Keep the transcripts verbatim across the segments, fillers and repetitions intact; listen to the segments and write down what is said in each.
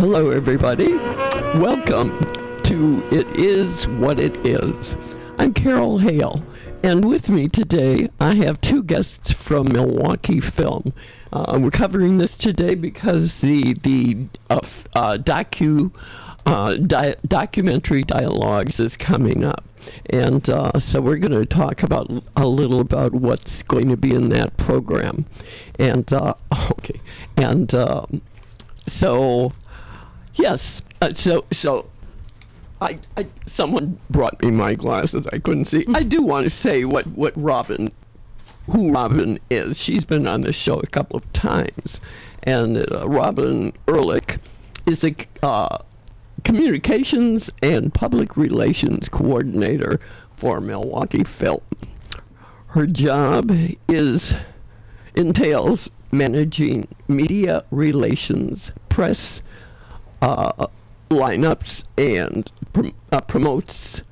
Hello, everybody. Welcome to It Is What It Is. I'm Carol Hale, and with me today I have two guests from Milwaukee Film. Uh, we're covering this today because the the uh, uh, docu uh, di- documentary dialogues is coming up, and uh, so we're going to talk about a little about what's going to be in that program, and uh, okay, and um, so. Yes. Uh, so, so, I, I, someone brought me my glasses. I couldn't see. I do want to say what, what Robin, who Robin is. She's been on the show a couple of times, and uh, Robin Ehrlich is a uh, communications and public relations coordinator for Milwaukee Film. Her job is entails managing media relations, press. Uh, lineups and prom- uh, promotes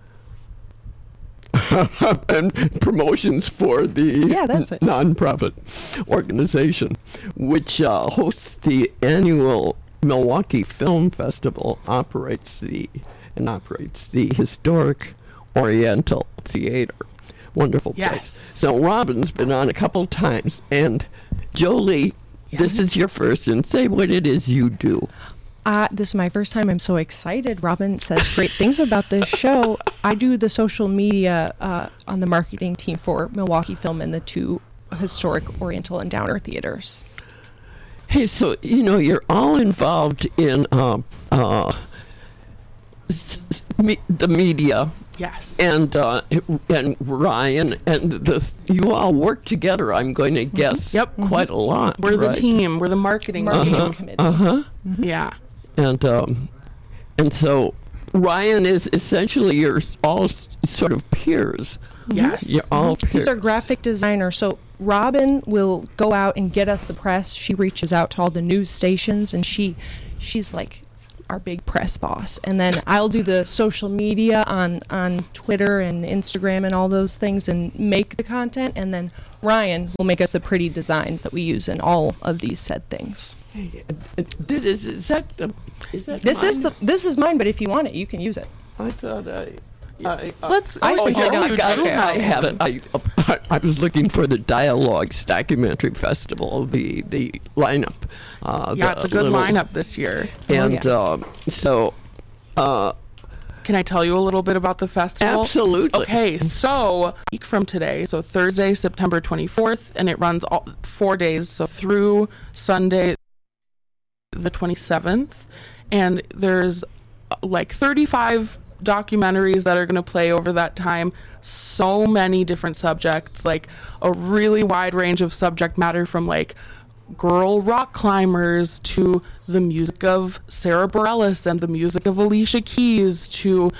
and promotions for the yeah, that's it. nonprofit organization, which uh, hosts the annual Milwaukee Film Festival, operates the and operates the historic Oriental Theater. Wonderful yes. place. So Robin's been on a couple times, and Jolie, yes. This is your first, and say what it is you do. Uh, this is my first time. I'm so excited. Robin says great things about this show. I do the social media uh, on the marketing team for Milwaukee Film and the two historic Oriental and Downer theaters. Hey, so, you know, you're all involved in uh, uh, s- s- me- the media. Yes. And uh, and Ryan and the you all work together, I'm going to guess, yep. quite a lot. We're right? the team. We're the marketing, marketing team. committee. Uh-huh. Mm-hmm. Yeah. And um, and so Ryan is essentially your all s- sort of peers. Yes. You're all peers. He's our graphic designer. So Robin will go out and get us the press. She reaches out to all the news stations, and she she's like our big press boss. And then I'll do the social media on on Twitter and Instagram and all those things and make the content. And then Ryan will make us the pretty designs that we use in all of these said things. Hey, uh, did, is, is that the is that This mine? is the this is mine, but if you want it, you can use it. I thought I. I uh, Let's. I oh, simply yeah, don't you got do it. have I it. have it. I, uh, I was looking for the Dialogues Documentary Festival, the the lineup. Uh, Yeah, the it's a good little- lineup this year. And Oh, um, so, uh, Can I tell you a little bit about the festival? absolutely. Okay, so a week from today, so Thursday, September twenty-fourth, and it runs all four days, so through Sunday, the twenty-seventh, and there's uh, like thirty-five documentaries that are going to play over that time. So many different subjects, like a really wide range of subject matter, from like girl rock climbers to the music of Sarah Bareilles and the music of Alicia Keys to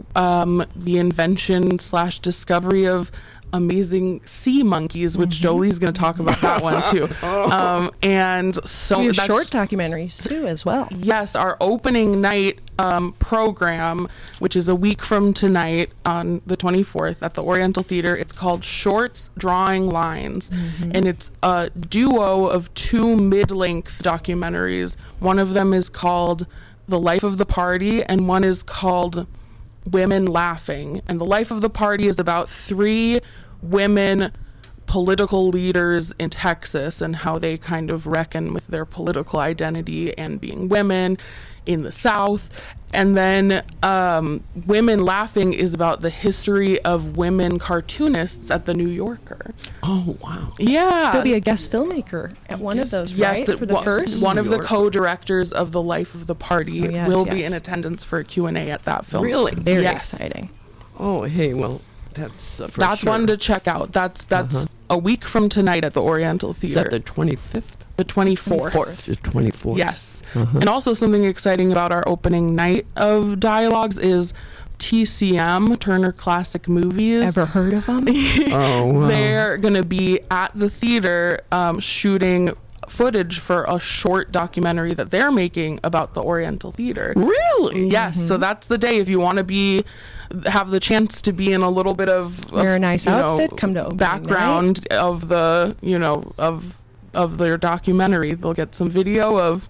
um, the invention slash discovery of amazing sea monkeys, which mm-hmm. Jolie's going to talk about that one too. Um, and so we have that's, short documentaries too as well. Yes, our opening night um, program, which is a week from tonight on the twenty-fourth at the Oriental Theater, it's called Shorts Drawing Lines. Mm-hmm. And it's a duo of two mid-length documentaries. One of them is called The Life of the Party, and one is called Women Laughing. And The Life of the Party is about three women political leaders in Texas and how they kind of reckon with their political identity and being women in the South. And then um, Women Laughing is about the history of women cartoonists at the New Yorker. Oh, wow. Yeah. There'll be a guest filmmaker at one Yes. of those, Yes, right? the, For the one, first? one of the Yorker. co-directors of The Life of the Party Oh, yes, will be yes. in attendance for a Q and A at that film. Really? Very Yes. exciting. Oh, hey, well, that's uh, for That's sure. one to check out. That's that's Uh-huh. a week from tonight at the Oriental Is Theater. that the twenty-fifth? The twenty-fourth. It's twenty-fourth. Yes. Uh-huh. And also something exciting about our opening night of Dialogues is T C M, Turner Classic Movies. Ever heard of them? Oh, wow. They're going to be at the theater um, shooting footage for a short documentary that they're making about the Oriental Theater. Really? Yes. Mm-hmm. So that's the day if you want to be have the chance to be in a little bit of, Wear of, a nice you know, outfit, come to opening background of the you know of of their documentary. They'll get some video of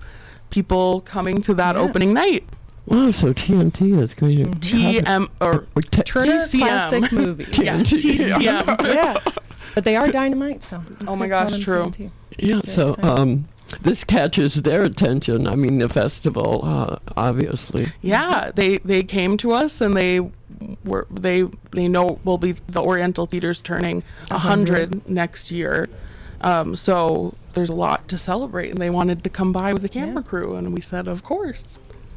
people coming to that Yeah. opening night. Wow, so T N T is going to T M or or te- Turner T C M. Classic Movies. Yes, T C M. Yeah. But they are dynamite, so. you Oh my could call gosh, them true. T N T. Yeah, Very so exciting. um, this catches their attention. I mean, the festival, uh, obviously. Yeah, they they came to us and they were they they know will be the Oriental Theater's turning a hundred next year, um, so there's a lot to celebrate, and they wanted to come by with the camera Yeah. crew, and we said of course.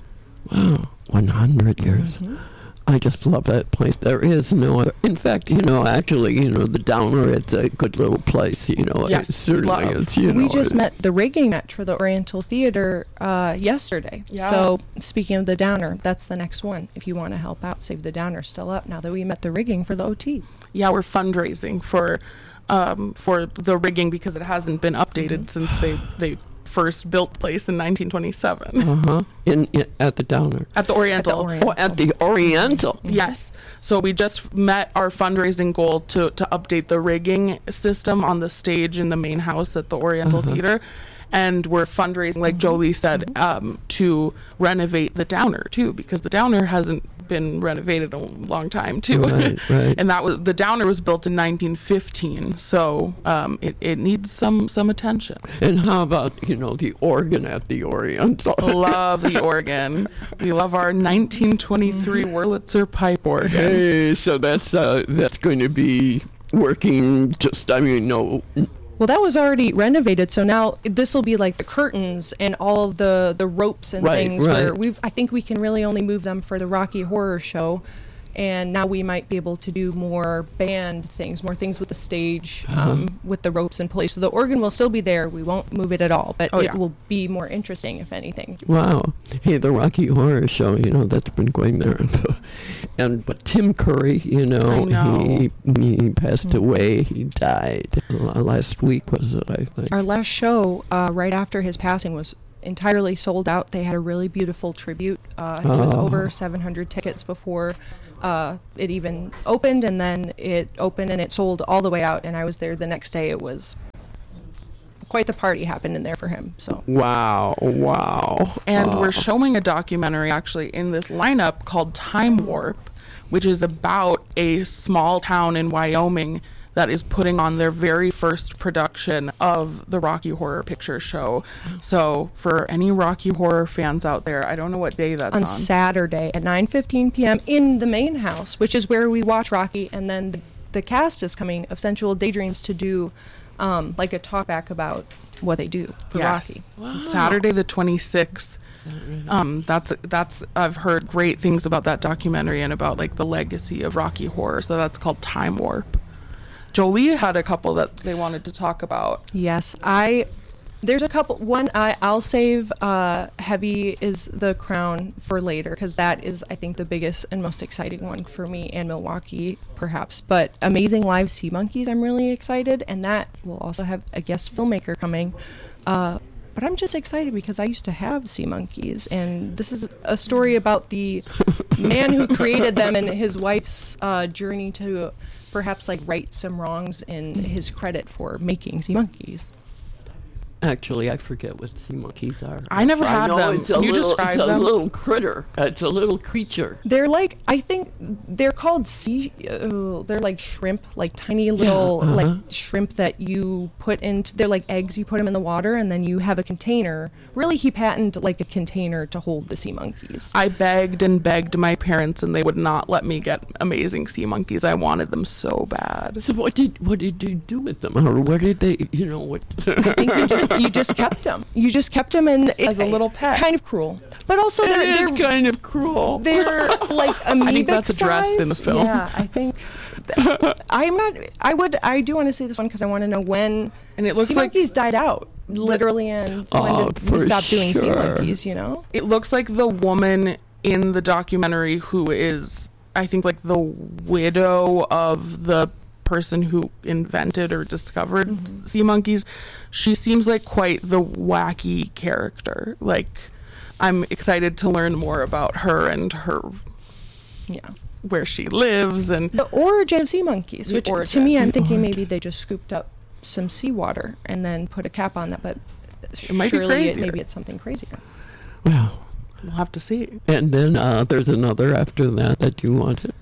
Wow, one hundred years. Mm-hmm. I just love that place. There is no other. In fact, you know, actually, you know, the Downer, it's a good little place, you know. Yes, it certainly love. is, you We know. just it- met the rigging match for the Oriental Theater uh, yesterday. Yeah. So speaking of the Downer, that's the next one. If you want to help out, Save the Downer still up now that we met the rigging for the O T. Yeah, we're fundraising for um, for the rigging because it hasn't been updated since they they first built the place in nineteen twenty-seven Uh-huh. In, in, at the Downer. at the Oriental. Oriental. Oh, at the Oriental. Yes. So we just met our fundraising goal to, to update the rigging system on the stage in the main house at the Oriental Theater. And we're fundraising, like Jolie said, um, to renovate the Downer too, because the Downer hasn't been renovated in a long time too. Right, right. And that was the Downer was built in nineteen fifteen, so um, it, it needs some some attention. And how about, you know, the organ at the Oriental? Love the organ. We love our nineteen twenty-three Wurlitzer pipe organ. Hey, so that's uh, that's going to be working just, I mean, no. Well, that was already renovated, so now this will be like the curtains and all of the, the ropes and Right, things. Where right. we've, I think we can really only move them for the Rocky Horror Show, and now we might be able to do more band things, more things with the stage, Uh-huh. um, with the ropes in place. So the organ will still be there. We won't move it at all, but Oh, it yeah. will be more interesting, if anything. Wow. Hey, the Rocky Horror Show, you know, that's been going there. And but Tim Curry, you know, I know. he he passed away. He died uh, last week, was it? I think. Our last show, uh, right after his passing, was entirely sold out. They had a really beautiful tribute. Uh, it was Oh. over seven hundred tickets before uh, it even opened, and then it opened and it sold all the way out. And I was there the next day. It was quite the party happened in there for him. So Wow! Wow! And Uh, we're showing a documentary actually in this lineup called Time Warp, which is about a small town in Wyoming that is putting on their very first production of the Rocky Horror Picture Show. So for any Rocky Horror fans out there, I don't know what day that's on. on Saturday at nine fifteen p.m. in the main house, which is where we watch Rocky, and then the, the cast is coming of Sensual Daydreams to do um, like a talkback about what they do for Rocky. So Saturday the twenty-sixth. Um, that's that's I've heard great things about that documentary and about like the legacy of Rocky Horror. So that's called Time Warp. Jolie had a couple that they wanted to talk about. Yes, I. There's a couple. One I I'll save. Uh, Heavy is the Crown for later because that is I think the biggest and most exciting one for me and Milwaukee perhaps. But Amazing Live Sea Monkeys, I'm really excited, and that will also have a guest filmmaker coming. Uh, but I'm just excited because I used to have sea monkeys, and this is a story about the man who created them and his wife's uh, journey to perhaps like right some wrongs in his credit for making sea monkeys. Actually, I forget what sea monkeys are. I never had I know them. It's a Can you little, describe it's a them? little critter. It's a little creature. They're like, I think they're called sea, uh, they're like shrimp, like tiny little uh-huh. like shrimp that you put into, they're like eggs, you put them in the water and then you have a container. Really, he patented like a container to hold the sea monkeys. I begged and begged my parents, and they would not let me get Amazing Sea Monkeys. I wanted them so bad. So what did what did you do with them, or what did they? You know what? I think you just you just kept them. You just kept them and it, As a little pet. Kind of cruel, but also It they're, is they're kind of cruel. They're like amoebic think that's addressed in the size. film. Yeah, I think. I'm not. I would. I do want to see this one because I want to know when. And it looks sea like- monkeys died out, literally, and Oh, when did we for stop doing sea sure. monkeys? You know. It looks like the woman in the documentary who is, I think, like the widow of the person who invented or discovered Mm-hmm. sea monkeys. She seems like quite the wacky character. Like, I'm excited to learn more about her and her Yeah. where she lives and The origin of sea monkeys, The which to origin. me, I'm The thinking origin. maybe they just scooped up some seawater and then put a cap on that, but It might be surely it, crazier. maybe it's something crazier. Well, We'll have to see. and then uh, there's another after that that you wanted.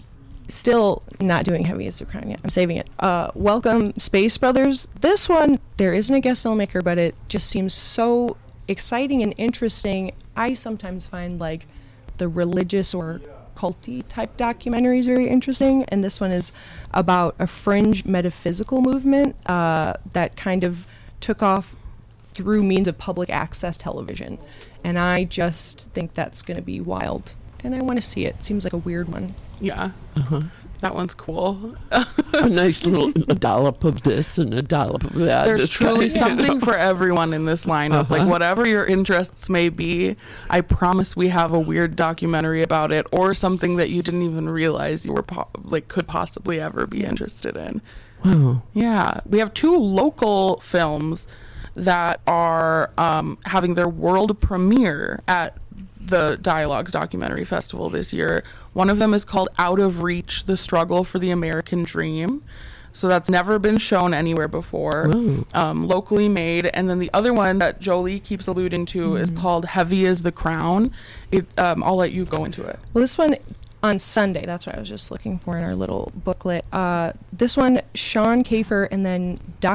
Still not doing Heavy as the Crown yet. I'm saving it. Uh, Welcome, Space Brothers. This one, there isn't a guest filmmaker, but it just seems so exciting and interesting. I sometimes find like the religious or culty type documentaries very interesting, and this one is about a fringe metaphysical movement uh, that kind of took off through means of public access television, and I just think that's going to be wild, and I want to see it. Seems like a weird one. Yeah. Uh-huh. That one's cool. A nice little a dollop of this and a dollop of that. There's This truly kind, you something know. for everyone in this lineup. Uh-huh. Like, whatever your interests may be, I promise we have a weird documentary about it, or something that you didn't even realize you were po- like could possibly ever be interested in. Wow. Yeah, we have two local films that are um, having their world premiere at the Dialogues Documentary Festival this year. One of them is called Out of Reach: The Struggle for the American Dream. So that's never been shown anywhere before, Wow. um, locally made. And then the other one that Jolie keeps alluding to is called Heavy as the Crown. It, um, I'll let you go into it. Well, this one on Sunday, that's what I was just looking for in our little booklet. Uh, this one, Sean Kafer and then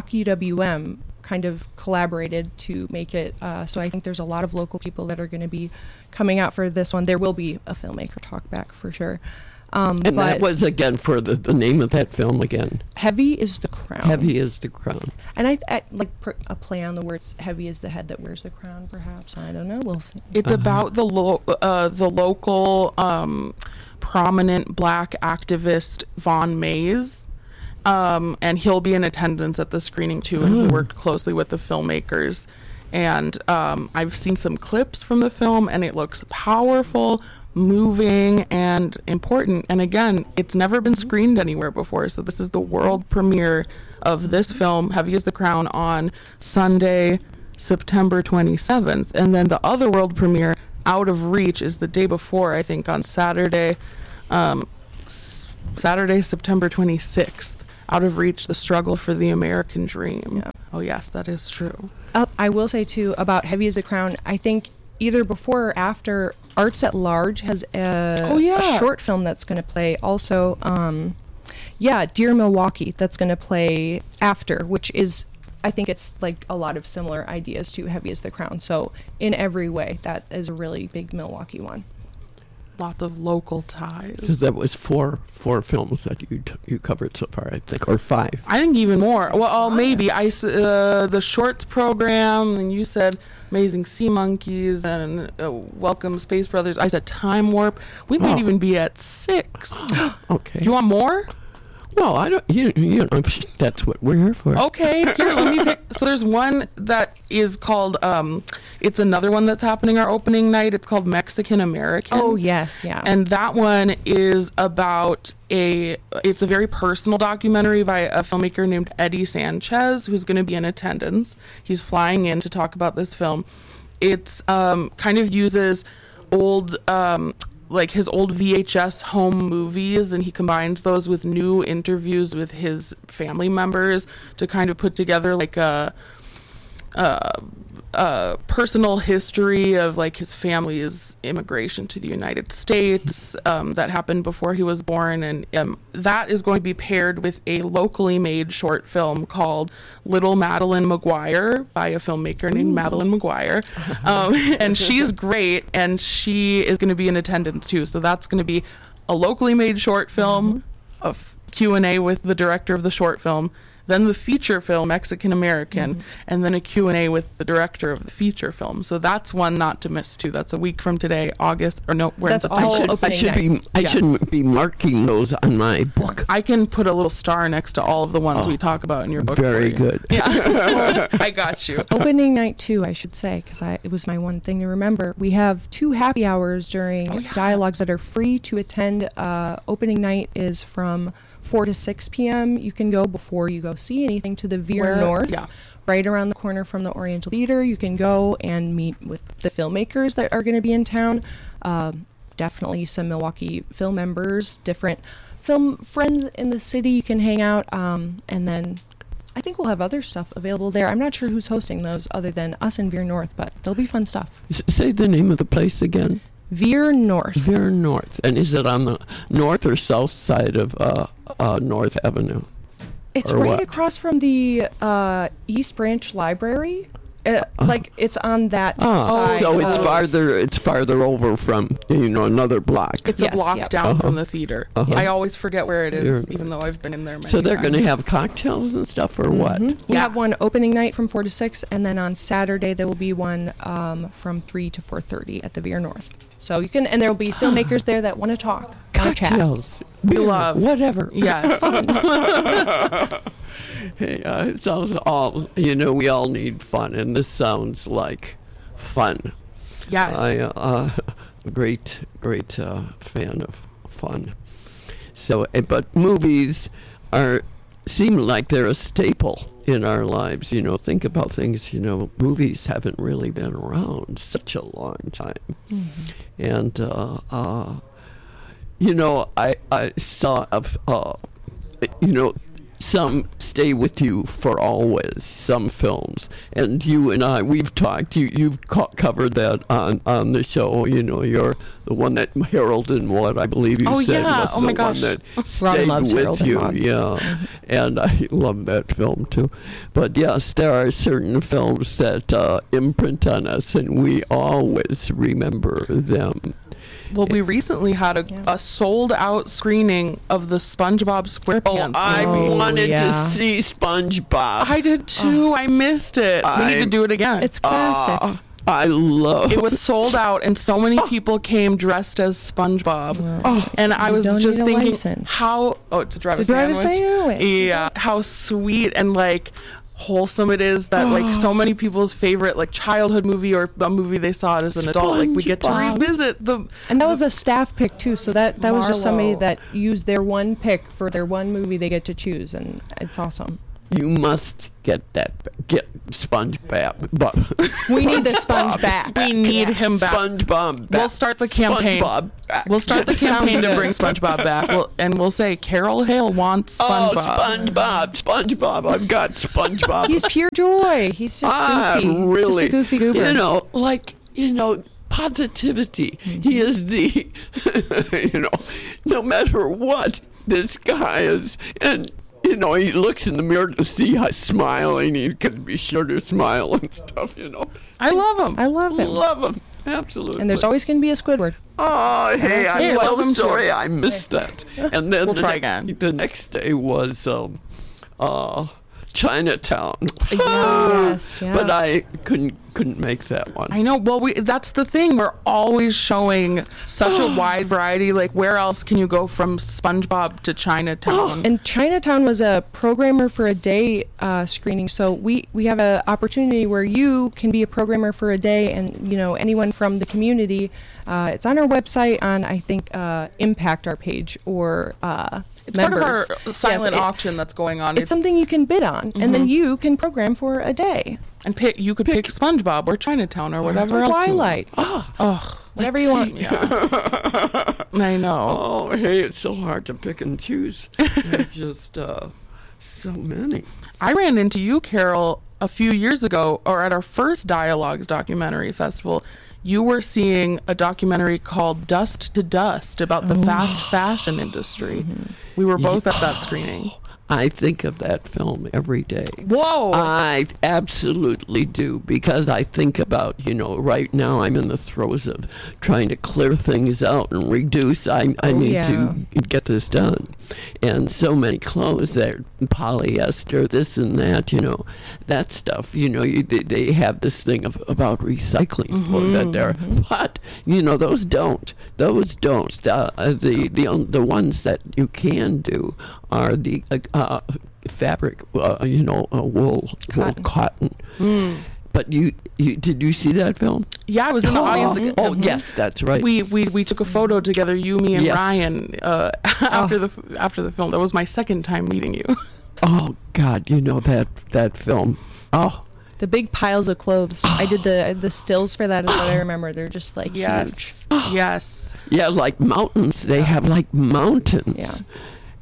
DocuWM kind of collaborated to make it. Uh, so I think there's a lot of local people that are going to be coming out for this one. There will be a filmmaker talk back for sure. Um, And but that was again for the, the name of that film again. Heavy is the Crown. Heavy is the Crown. And I, I like pr- a play on the words heavy is the head that wears the crown, perhaps. I don't know. We'll see. It's about the lo- uh, the local um, prominent black activist Vaughn Mays, um, and he'll be in attendance at the screening too. And he worked closely with the filmmakers. And um, I've seen some clips from the film, and it looks powerful, moving, and important. And again, it's never been screened anywhere before, so this is the world premiere of this film, Heavy as the Crown, on Sunday, September twenty-seventh. And then the other world premiere, Out of Reach, is the day before, I think, on Saturday, um, s- Saturday, September twenty-sixth. Out of Reach: The Struggle for the American Dream. Yeah. Oh yes, that is true. Uh, I will say too about Heavy as the Crown. I think either before or after, Arts at Large has a, Oh, yeah. a short film that's going to play. Also, um, yeah, Dear Milwaukee, that's going to play after, which is, I think it's like a lot of similar ideas to Heavy as the Crown. So in every way, that is a really big Milwaukee one. Lots of local So ties. that was four four films that you t- you covered so far, I think, or five. I think even more. Well, oh, maybe I s- uh, the shorts program, and you said Amazing Sea Monkeys and uh, Welcome Space Brothers. I said Time Warp. We might Oh. even be at six. Okay. Do you want more? Well, I don't. You, you know, that's what we're here for. Okay, here, let me pick. So there's one that is called, um, it's another one that's happening our opening night. It's called Mexican American. Oh, yes, yeah. And that one is about a, it's a very personal documentary by a filmmaker named Eddie Sanchez, who's going to be in attendance. He's flying in to talk about this film. It's um, kind of uses old, um, like his old V H S home movies, and he combines those with new interviews with his family members to kind of put together like a, a, a personal history of like his family's immigration to the United States um, that happened before he was born, and um, that is going to be paired with a locally made short film called Little Madeline McGuire by a filmmaker named Madeline McGuire, um, and she's great, and she is going to be in attendance too. So that's going to be a locally made short film, a f- Q and A with the director of the short film, then the feature film Mexican American, mm-hmm. and then a Q and A with the director of the feature film. So that's one not to miss too. That's a week from today, August, or no, we're That's in September. all I should, I opening should be. night. I Yes. should be marking those on my book. I can put a little star next to all of the ones Oh, we talk about in your book. Very for you. good. Yeah, I got you. Opening night too, I should say, because I it was my one thing to remember. We have two happy hours during Oh, yeah. Dialogues that are free to attend. Uh, opening night is from four to six p.m. You can go before you go see anything to the Veer Where- North, yeah. right around the corner from the Oriental Theater. You can go and meet with the filmmakers that are going to be in town. Um, definitely some Milwaukee film members, different film friends in the city. You can hang out, um, and then I think we'll have other stuff available there. I'm not sure who's hosting those other than us and Veer North, but there'll be fun stuff. S- say the name of the place again. Veer North. Veer North. And is it on the north or south side of uh, uh, North Avenue? It's Or right what? across from the uh, East Branch Library. Uh, like it's on that Oh, side. so it's of- farther. It's farther over from you know another block. It's Yes, a block yep. down Uh-huh. from the theater. Uh-huh. I always forget where it is, You're- even though I've been in there many So they're going to times. have cocktails and stuff, or what? Mhm. We Yeah. have one opening night from four to six, and then on Saturday there will be one um, from three to four thirty at the Veer North. So you can, and there will be filmmakers there that want to talk, want to chat. Cocktails. We beer, love- whatever. Yes. Hey, uh, it sounds all. You know, we all need fun, and this sounds like fun. Yes. I uh, great, great uh, fan of fun. So, eh, but movies are seem like they're a staple in our lives. You know, think about things. You know, movies haven't really been around such a long time, and uh, uh, you know, I I saw of uh, you know. Some stay with you for always, some films. And you and I, we've talked, you, you've co- covered that on, on the show. You know, you're the one that Harold and Maude, I believe you Oh, said, yeah. was Oh, the my gosh. one that Ron stayed loves with Harold and you. Maude. Yeah, and I love that film too. But yes, there are certain films that uh, imprint on us, and we always remember them. Well, we recently had a, Yeah. a sold out screening of the SpongeBob Oh, SquarePants I movie. Oh, wanted yeah. to see SpongeBob. I did too. I missed it. we need I- to do it again. It's classic. Ah, I love it was sold out, and so many people came dressed as SpongeBob. Oh, And I you was don't just need a thinking license. how oh to drive To a drive a sandwich. sandwich. Yeah, how sweet and like wholesome it is that like so many people's favorite like childhood movie or a movie they saw as an adult, like we get to SpongeBob. revisit the And that was a staff pick too, so that that was just somebody Marlo. that used their one pick for their one movie they get to choose, and it's awesome. You must get that. Get SpongeBob. But We need the sponge back. we need him back. SpongeBob. We'll back. start the campaign. SpongeBob. back. We'll start the Sounds campaign to good. bring SpongeBob back. We'll, and we'll say Carol Hale wants SpongeBob. Oh, SpongeBob. SpongeBob. I've got SpongeBob. He's pure joy. He's just ah, goofy. really. Just a goofy goober. You know, like you know. Positivity. He is the, you know, no matter what, this guy is, and you know, he looks in the mirror to see how smiling. He can be sure to smile and stuff. You know, I love him. I love him. love him absolutely. And there's always going to be a Squidward. Oh, hey, I'm Hey, so love him too. sorry I missed that. And then We'll the try ne- again. The next day was um, uh, Chinatown. Yes, yeah. But I couldn't couldn't make that one. I know. Well, we that's the thing. We're always showing such a wide variety. Like, where else can you go from SpongeBob to Chinatown? And Chinatown was a programmer for a day uh, screening, so we we have an opportunity where you can be a programmer for a day, and you know anyone from the community. Uh, it's on our website on I think uh, Impact our page or uh, It's members. part of our silent Yes, it- auction that's going on. It's something you can bid on, and Mm-hmm. then you can program for a day. and pick, you could pick, SpongeBob or Chinatown or whatever Or else. you- Twilight, Oh, whatever you want. yeah. I know. Oh, hey, it's so hard to pick and choose. There's just uh, so many. I ran into you, Carol, a few years ago, or at our first Dialogues documentary festival. You were seeing a documentary called Dust to Dust about the fast fashion industry. We were both at that screening. I think of that film every day. Whoa! I absolutely do, because I think about, you know, right now I'm in the throes of trying to clear things out and reduce. I, I Oh, need yeah. to get this done. And so many clothes that polyester, this and that, you know, that stuff, you know, you, they, they have this thing of, about recycling for that there. But, you know, those don't. Those don't. The, uh, the, the, um, the ones that you can do are the uh, uh, fabric, uh, you know, uh, wool, wool, Cotton. cotton. But you, you, did you see that film? Yeah, I was in the audience. again. Oh, yes, that's right. We, we we took a photo together, you, me, and Yes. Ryan, uh, after the f- after the film. That was my second time meeting you. Oh, God, you know that, that film. Oh, The big piles of clothes. I did the the stills for that is what I remember. They're just like huge. Yes, yes. yeah, like mountains. They have like mountains. Yeah.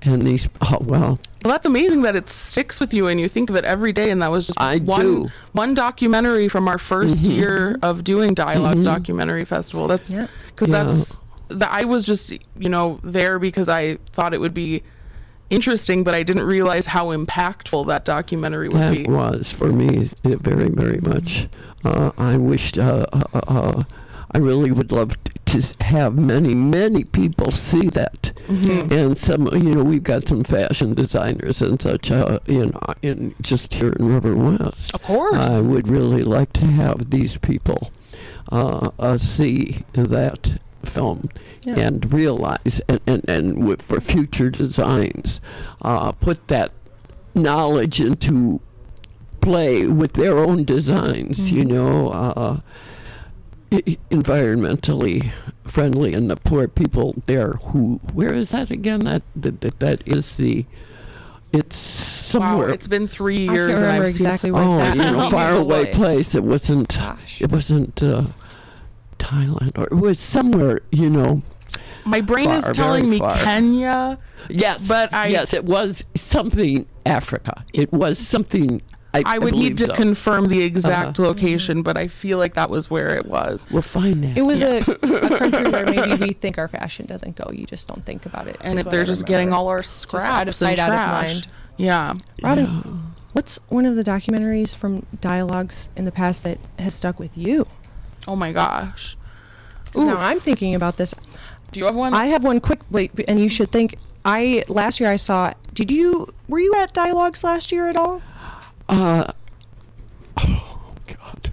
And these, oh, well, Well, that's amazing that it sticks with you and you think of it every day. And that was just I one do. one documentary from our first Mm-hmm. year of doing Dialogues Documentary Festival. That's Yeah. because Yeah. that's that I was just you know there because I thought it would be interesting, but I didn't realize how impactful that documentary would that be. was for me uh, very, very much. Uh, I wished, uh, uh, uh, I really would love to have many, many people see that. Mm-hmm. And some, you know, we've got some fashion designers and such, uh, in, in just here in River West. Of course. I would really like to have these people uh, uh, see that film Yeah. and realize, and, and, and with, for future designs, uh, put that knowledge into play with their own designs, you know, uh, i- environmentally friendly, and the poor people there who, where is that again? That that, that, that is the, it's Wow, somewhere. it's been three I years can't and remember I've exactly seen where Oh, that you know, far takes away place. place. It wasn't. Gosh. It wasn't uh, Thailand, or it was somewhere. You know. my brain Far, is telling very me far. Kenya. Yes, But I- yes, it was something Africa. It was something. I, I would need believe to so. confirm the exact Uh-huh. location, but I feel like that was where it was. We'll find that. It was a, a country where maybe we think our fashion doesn't go. You just don't think about it. And is if what they're I just getting remember. all our scraps out of sight, and out of trash. mind. Yeah. Robin, Yeah. what's one of the documentaries from Dialogues in the past that has stuck with you? Oh my gosh. 'Cause now Oof. I'm thinking about this. Do you have one? I have one quick wait, and you should think. I last year I saw. Did you were you at Dialogues last year at all? Uh, oh God.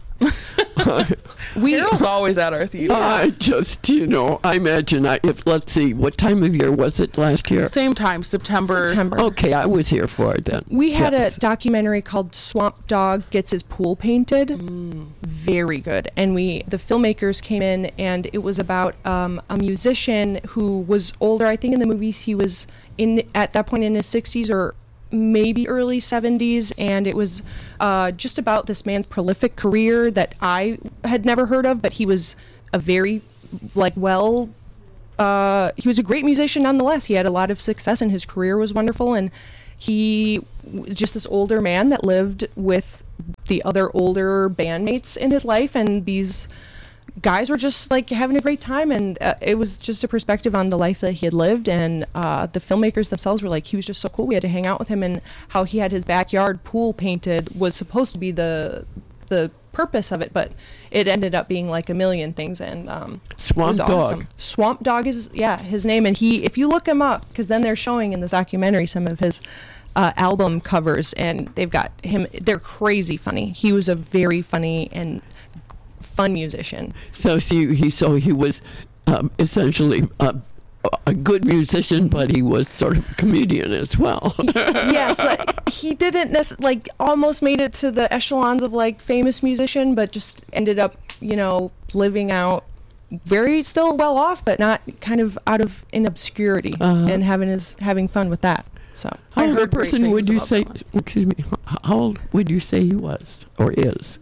We Carol's always at our theater. I just, you know, I imagine I, if, let's see, what time of year was it last year? Same time, September. September. Okay, I was here for it then. We had Yes. a documentary called Swamp Dog Gets His Pool Painted. Mm. Very good. And we, the filmmakers came in, and it was about um, a musician who was older. I think in the movies he was in at that point in his sixties or maybe early seventies, and it was uh, just about this man's prolific career that I had never heard of, but he was a very like well uh, he was a great musician nonetheless. He had a lot of success and his career was wonderful, and he was just this older man that lived with the other older bandmates in his life, and these guys were just like having a great time, and uh, it was just a perspective on the life that he had lived. And uh, the filmmakers themselves were like, he was just so cool, we had to hang out with him, and how he had his backyard pool painted was supposed to be the the purpose of it, but it ended up being like a million things. And um Swamp it was Dog. awesome. Swamp Dog is yeah his name, and he, if you look him up, because then they're showing in this documentary some of his uh, album covers, and they've got him, they're crazy funny. He was a very funny and fun musician. So see, he so he was um, essentially uh, a good musician, but he was sort of a comedian as well. Yes, like, he didn't nec- like almost made it to the echelons of like famous musician, but just ended up, you know, living out very still well off, but not kind of out of in obscurity, Uh-huh. and having his having fun with that. So How I old a heard great person would things you about say? that Excuse me. h- How old would you say he was or is?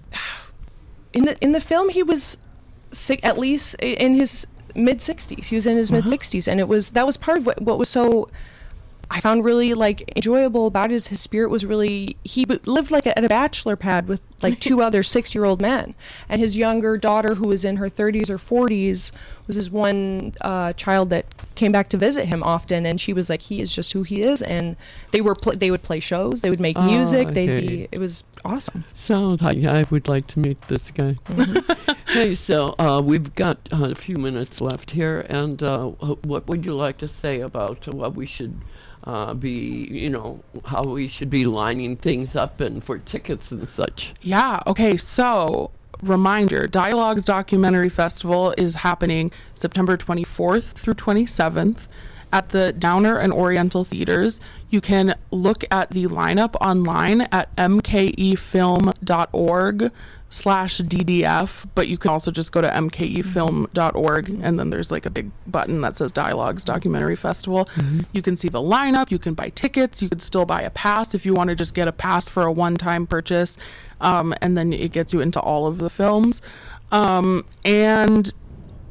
in the in the film he was si- at least i- in his mid sixties. He was in his Uh-huh. mid sixties, and it was that was part of what, what was so I found really like enjoyable about it. Is his spirit was really, he w- lived like a, at a bachelor pad with like two other sixty year old men, and his younger daughter, who was in her thirties or forties, was his one uh, child that came back to visit him often, and she was like, he is just who he is. And they were pl- they would play shows, they would make Oh, music, they'd okay. be, it was awesome. Sounds like I would like to meet this guy. Hey, so uh, we've got uh, a few minutes left here, and uh, wh- what would you like to say about what we should uh, be, you know, how we should be lining things up and for tickets and such? Yeah. Okay. So, reminder: Dialogues Documentary Festival is happening September twenty-fourth through twenty-seventh at the Downer and Oriental Theaters. You can look at the lineup online at m k e film dot org slash D D F, but you can also just go to m k e film dot org, and then there's like a big button that says Dialogues Documentary Festival. You can see the lineup, you can buy tickets, you could still buy a pass if you want to just get a pass for a one-time purchase, um, and then it gets you into all of the films. Um, and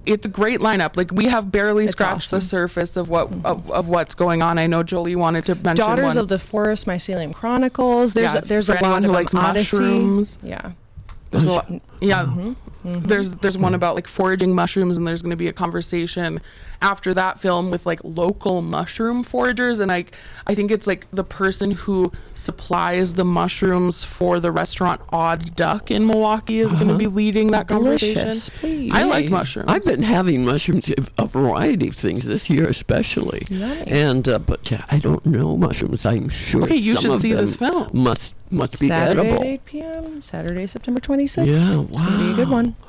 it's a great lineup. Like we have barely It's scratched awesome. the surface of what of, of what's going on. I know Jolie wanted to mention Daughters one. of the Forest, Mycelium Chronicles. There's Yeah, a, there's for a anyone lot who of likes them. Odyssey. mushrooms. Yeah. There's a lot, yeah. Mm-hmm. There's there's one about like foraging mushrooms, and there's going to be a conversation after that film with like local mushroom foragers, and like I think it's like the person who supplies the mushrooms for the restaurant Odd Duck in Milwaukee is going to be leading that conversation. Delicious, please. I like Hey, mushrooms. I've been having mushrooms, a variety of things this year, especially. Yummy. And uh, but uh, I don't know mushrooms. I'm sure. Okay, you some should of see them this film. Must must be Saturday edible. at eight p.m. Saturday, September twenty-sixth. Yeah, It's going to be a good wow. one.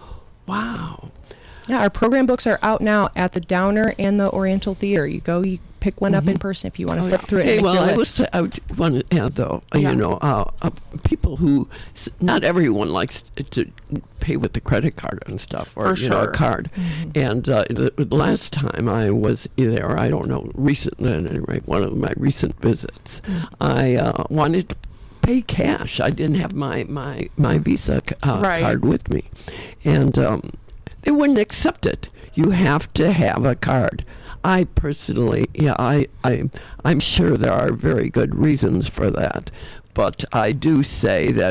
Wow. Yeah, our program books are out now at the Downer and the Oriental Theater. You go, you pick one up in person if you want to Oh, flip yeah. through it Hey, and make well, your I was list. I would want to add though, uh, Yeah. you know, uh, uh, people who s- not everyone likes to pay with the credit card and stuff, or For you know, a sure. card. And uh, the, the last time I was there, I don't know, recent at any rate, one of my recent visits, I uh, wanted to pay cash. I didn't have my my my Visa c- uh, Right. card with me, and um, they wouldn't accept it. You have to have a card. I personally, yeah, I, I, I'm sure there are very good reasons for that, but I do say that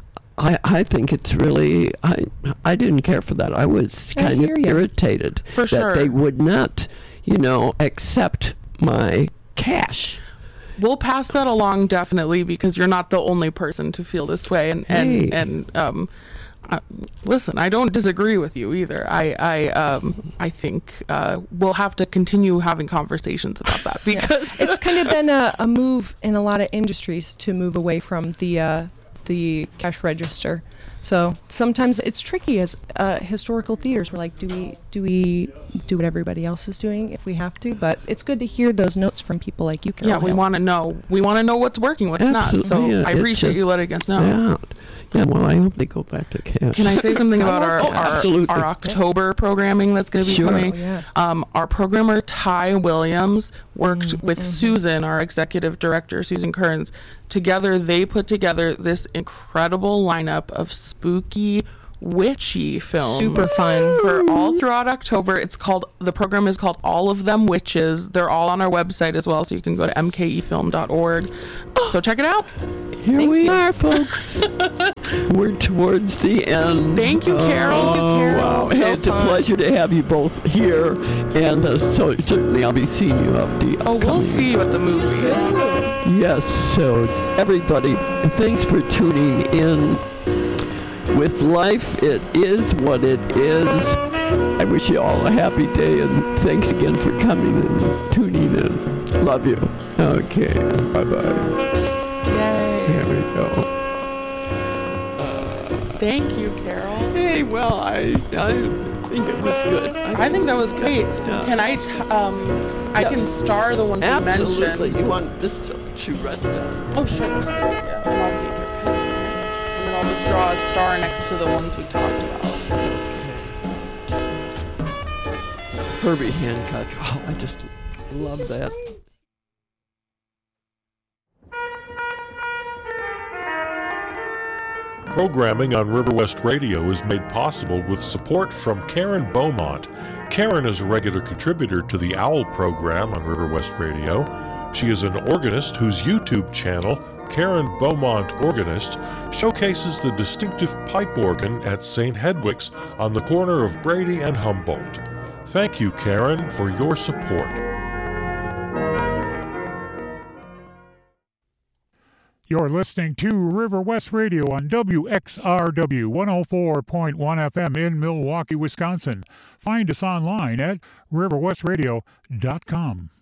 I, I think it's really, I, I didn't care for that. I was I kind of hear ya. irritated For that sure. they would not, you know, accept my cash. We'll pass that along definitely, because you're not the only person to feel this way, and and Hey. and um uh, listen, I don't disagree with you either. I I um I think uh we'll have to continue having conversations about that, because It's kind of been a, a move in a lot of industries to move away from the uh, the cash register. So sometimes it's tricky as uh, historical theaters. We're like, do we do we do what everybody else is doing if we have to? But it's good to hear those notes from people like you, Carol. yeah, we Hill. want to know. We want to know what's working, what's not. Absolutely, So yeah, I it appreciate just- you letting us know. Yeah. Yeah, well, I hope they go back to cash. Can I say something about our, Oh, our, absolutely. our October programming that's going to be Sure. coming? Oh, yeah. Um, our programmer, Ty Williams, worked Mm-hmm. with Susan, our executive director, Susan Kearns. Together, they put together this incredible lineup of spooky, witchy films. Super fun. For all throughout October. It's called, the program is called All of Them Witches. They're all on our website as well, so you can go to m k e film dot org. So check it out. Here Thank we you. are, folks. We're towards the end. Thank you, Carol. Thank you, Oh, Carol. wow. So Hey, it's fun. a pleasure to have you both here, and uh, so certainly I'll be seeing you up the. Oh, we'll upcoming- see you at the movies. Yes, so everybody, thanks for tuning in. With life, it is what it is. I wish you all a happy day, and thanks again for coming and tuning in. Love you. Okay, bye-bye. Yay. There we go. Thank you, Carol. Hey, well, I I think it was good. I think that was great. Yeah. Can I, t- um, I Yeah. can star the ones you Absolutely. mentioned. You want this to, to rest on? Oh, sure. That's a good idea. And I'll take your pen here. And then I'll just draw a star next to the ones we talked about. Herbie Hancock. Oh, I just love that. Programming on River West Radio is made possible with support from Karen Beaumont. Karen is a regular contributor to the OWL program on River West Radio. She is an organist whose YouTube channel, Karen Beaumont Organist, showcases the distinctive pipe organ at Saint Hedwig's on the corner of Brady and Humboldt. Thank you, Karen, for your support. You're listening to River West Radio on W X R W one oh four point one F M in Milwaukee, Wisconsin. Find us online at river west radio dot com.